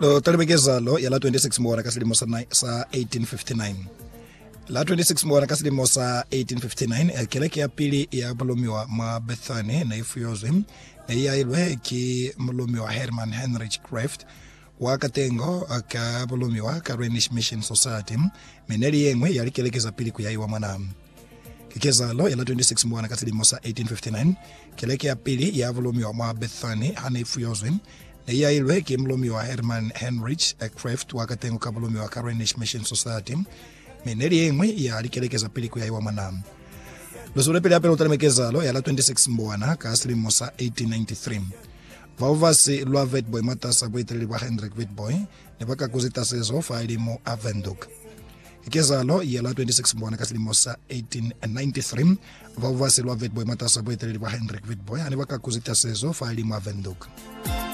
lo talebekezalo ya la 26 Mbwana ka selemo sa 1859. La 26 Mbwana ka selemo sa 1859 kereke ya pili ya bolomiwa ma Bethany na ifuyozwe ya ilwe ki molomiwa Herman Heinrich Kraft wa katengo ka bolomiwa ka Rhenish Mission Society meneli yengwe yali kelekeza pili kuyaiwa mwana kikezalo ya la 26 Mbwana ka selemo sa 1859 kereke ya pili ya bolomiwa ma Bethany na ifuyozwe ya ilwe ki molomiwa Herman Heinrich Kraft wa katengo ka bolomiwa ka Rhenish Mission Society meneli yengwe yali kelekeza pili kuyaiwa mwana losule pili apelo talemekezalo ya la 26 Mbwana ka selemo sa 1893 vauvasi lwa Witbooi matasa bweteleli bwa Hendrik Witbooi ne bakakuzita sezo failimo avenduk ikezalo ya la 26 Mbwana ka selemo sa 1893 vauvasi lwa Witbooi matasa bweteleli bwa Hendrik Witbooi ne bakakuzita sezo failimo avenduk